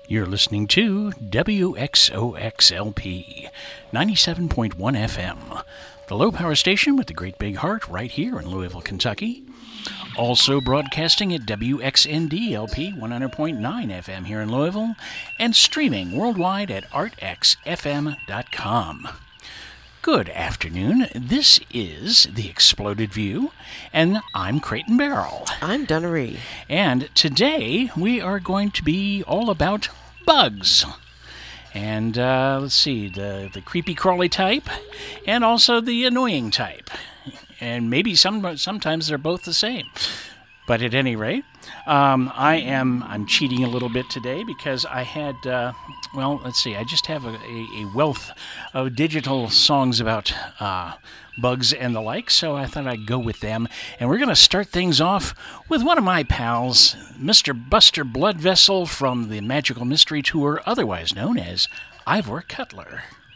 You're listening to WXOXLP 97.1 FM, the low-power station with the great big heart right here in Louisville, Kentucky. Also broadcasting at WXND-LP 100.9 FM here in Louisville, and streaming worldwide at artxfm.com. Good afternoon. This is The Exploded View, and I'm Creighton Barrell. I'm Donna Ree. And today we are going to be all about bugs. And let's see, the creepy crawly type, and also the annoying type. And maybe sometimes they're both the same. But at any rate, I'm cheating a little bit today because I had, let's see, I just have a wealth of digital songs about bugs and the like, so I thought I'd go with them. And we're going to start things off with one of my pals, Mr. Buster Bloodvessel from the Magical Mystery Tour, otherwise known as Ivor Cutler.